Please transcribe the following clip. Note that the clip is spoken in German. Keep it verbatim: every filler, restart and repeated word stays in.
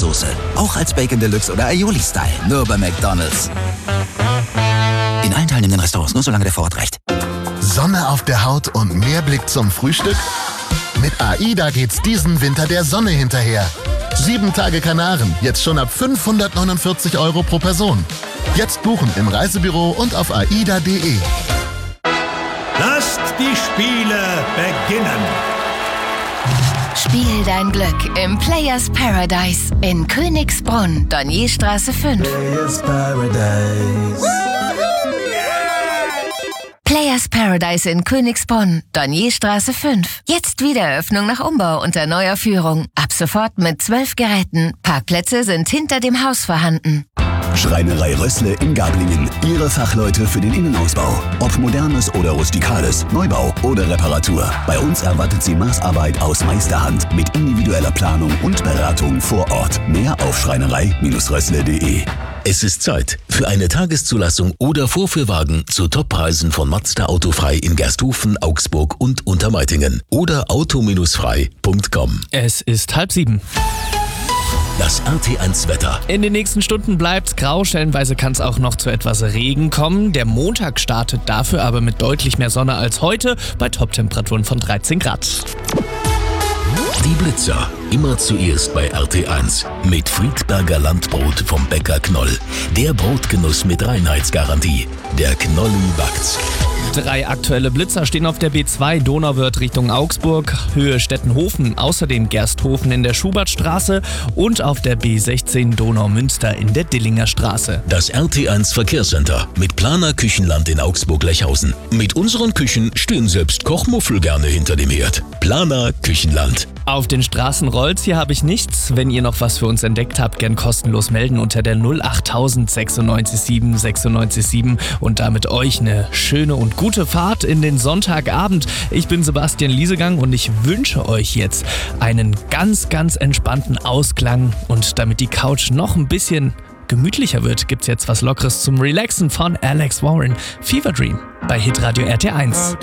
Soße. Auch als Bacon Deluxe oder Aioli-Style. Nur bei McDonald's. In allen teilnehmenden Restaurants, nur solange der Vorrat reicht. Sonne auf der Haut und mehr Blick zum Frühstück? Mit AIDA geht's diesen Winter der Sonne hinterher. Sieben Tage Kanaren, jetzt schon ab fünfhundertneunundvierzig Euro pro Person. Jetzt buchen im Reisebüro und auf aida punkt de. Lasst die Spiele beginnen. Spiel dein Glück im Players Paradise in Königsbrunn, Dornierstraße fünf. Players Paradise. Players Paradise in Königsbrunn, Dornierstraße fünf. Jetzt Wiedereröffnung nach Umbau unter neuer Führung. Ab sofort mit zwölf Geräten. Parkplätze sind hinter dem Haus vorhanden. Schreinerei Rössle in Gablingen. Ihre Fachleute für den Innenausbau. Ob modernes oder rustikales, Neubau oder Reparatur. Bei uns erwartet Sie Maßarbeit aus Meisterhand mit individueller Planung und Beratung vor Ort. Mehr auf schreinerei Rössle punkt de. Es ist Zeit für eine Tageszulassung oder Vorführwagen zu Toppreisen von Mazda Autofrei in Gersthofen, Augsburg und Untermeitingen oder auto frei punkt com. Es ist halb sieben. Das R T eins Wetter. In den nächsten Stunden bleibt's grau, stellenweise kann es auch noch zu etwas Regen kommen. Der Montag startet dafür aber mit deutlich mehr Sonne als heute bei Toptemperaturen von dreizehn Grad. Die Blitzer, immer zuerst bei R T eins. Mit Friedberger Landbrot vom Bäcker Knoll. Der Brotgenuss mit Reinheitsgarantie. Der Knolli backt's. Drei aktuelle Blitzer stehen auf der B zwei Donauwörth Richtung Augsburg, Höhe Stettenhofen, außerdem Gersthofen in der Schubertstraße und auf der B sechzehn Donaumünster in der Dillinger Straße. Das R T eins Verkehrscenter mit Planer Küchenland in Augsburg-Lechhausen. Mit unseren Küchen stehen selbst Kochmuffel gerne hinter dem Herd. Planer Küchenland. Auf den Straßen rollt's, hier habe ich nichts. Wenn ihr noch was für uns entdeckt habt, gern kostenlos melden unter der null achttausend sechsundneunzig sieben sechsundneunzig sieben und damit euch eine schöne und gute Fahrt in den Sonntagabend. Ich bin Sebastian Liesegang und ich wünsche euch jetzt einen ganz, ganz entspannten Ausklang und damit die Couch noch ein bisschen gemütlicher wird, gibt's jetzt was Lockeres zum Relaxen von Alex Warren. Fever Dream bei Hitradio R T eins.